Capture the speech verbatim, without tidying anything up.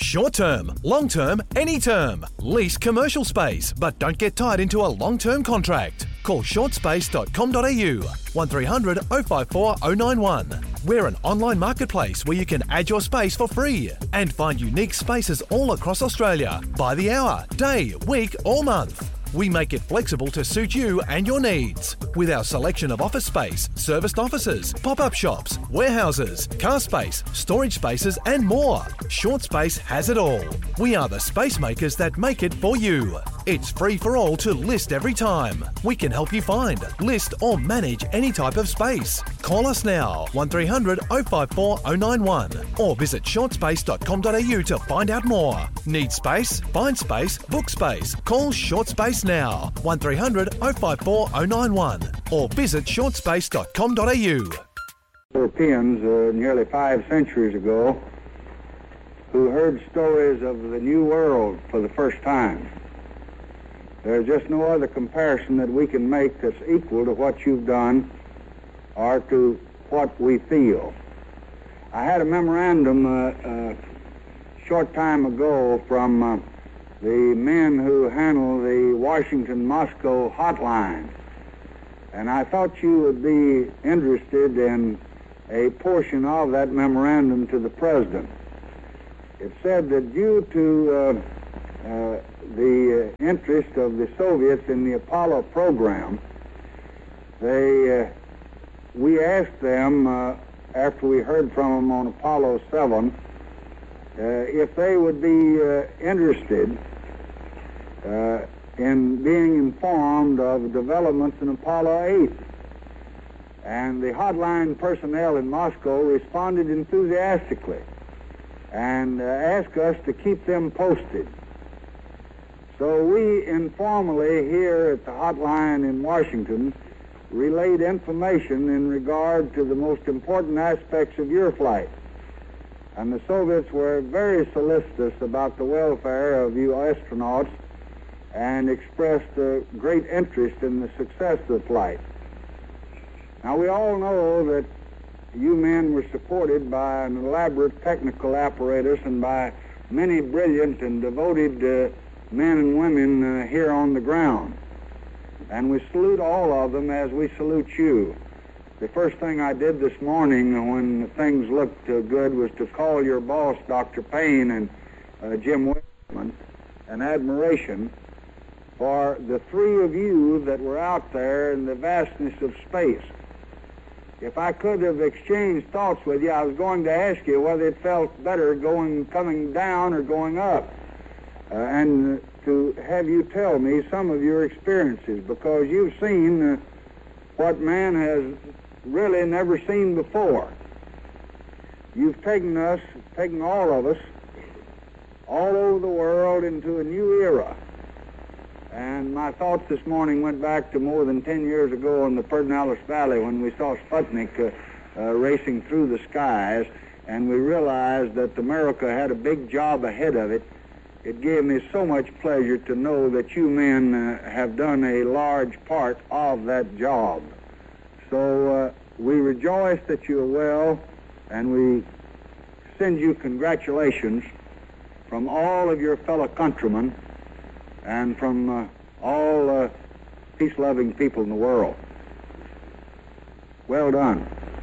Short term, long term, any term. Lease commercial space, but don't get tied into a long-term contract. Call short space dot com dot a u, one three hundred oh five four oh nine one. We're an online marketplace where you can add your space for free and find unique spaces all across Australia by the hour, day, week or month. We make it flexible to suit you and your needs. With our selection of office space, serviced offices, pop-up shops, warehouses, car space, storage spaces and more. Short Space has it all. We are the space makers that make it for you. It's free for all to list every time. We can help you find, list or manage any type of space. Call us now, one three hundred oh five four oh nine one or visit short space dot com dot a u to find out more. Need space? Find space, book space. Call Short Space now, one three hundred oh five four oh nine one or visit short space dot com dot a u. Europeans uh, nearly five centuries ago who heard stories of the New World for the first time. There's just no other comparison that we can make that's equal to what you've done or to what we feel. I had a memorandum a uh, uh, short time ago from uh, the men who handle the Washington-Moscow hotline, and I thought you would be interested in a portion of that memorandum to the President. It said that due to uh, uh, the uh, interest of the Soviets in the Apollo program, they, uh, we asked them, uh, after we heard from them on Apollo seven, uh, if they would be uh, interested uh, in being informed of developments in Apollo eight. And the hotline personnel in Moscow responded enthusiastically and uh, asked us to keep them posted. So we informally here at the hotline in Washington relayed information in regard to the most important aspects of your flight. And the Soviets were very solicitous about the welfare of you astronauts and expressed a great interest in the success of the flight. Now, we all know that you men were supported by an elaborate technical apparatus and by many brilliant and devoted uh, men and women uh, here on the ground. And we salute all of them as we salute you. The first thing I did this morning when things looked uh, good was to call your boss, Doctor Payne, and uh, Jim Whitman, an admiration for the three of you that were out there in the vastness of space. If I could have exchanged thoughts with you, I was going to ask you whether it felt better going, coming down or going up, uh, and to have you tell me some of your experiences, because you've seen uh, what man has really never seen before. You've taken us, taken all of us, all over the world into a new era. And my thoughts this morning went back to more than ten years ago in the Pedernales Valley when we saw Sputnik uh, uh, racing through the skies, and we realized that America had a big job ahead of it. It gave me so much pleasure to know that you men uh, have done a large part of that job. So uh, we rejoice that you are well, and we send you congratulations from all of your fellow countrymen and from uh, all uh, peace-loving people in the world. Well done.